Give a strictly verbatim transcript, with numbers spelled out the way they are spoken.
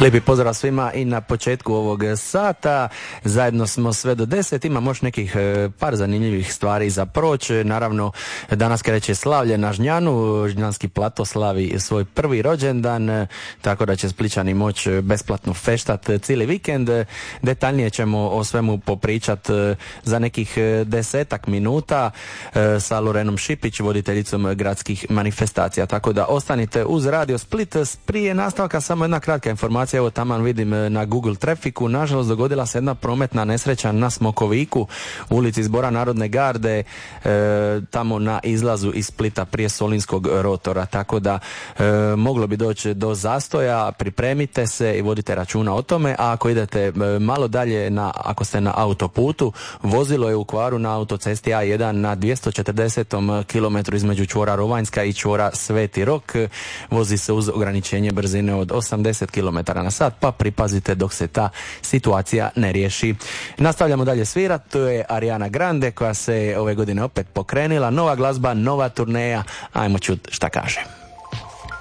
Lijepi pozdrav svima i na početku ovog sata. Zajedno smo sve do deset. Imamo još nekih par zanimljivih stvari za proći. Naravno, danas kreće slavlje na Žnjanu. Žnjanski plato slavi svoj prvi rođendan, tako da će Splićani moći besplatno feštat cijeli vikend. Detaljnije ćemo o svemu popričat za nekih desetak minuta sa Lorenom Šipić, voditeljicom gradskih manifestacija. Tako da ostanite uz Radio Split. Prije nastavka samo jedna kratka informacija. Evo taman vidim na Google Trafiku, nažalost dogodila se jedna prometna nesreća na Smokoviku, u ulici Zbora Narodne garde, e, tamo na izlazu iz Splita prije Solinskog rotora, tako da e, moglo bi doći do zastoja. Pripremite se i vodite računa o tome, a ako idete e, malo dalje, na, ako ste na autoputu, vozilo je u kvaru na autocesti A jedan na dvjesto četrdesetom kilometru između čvora Rovanjska i čvora Sveti Rok. Vozi se uz ograničenje brzine od osamdeset kilometara na sat, pa pripazite dok se ta situacija ne riješi. Nastavljamo dalje svirat, to je Ariana Grande koja se ove godine opet pokrenila, nova glazba, nova turneja, ajmo čut šta kaže.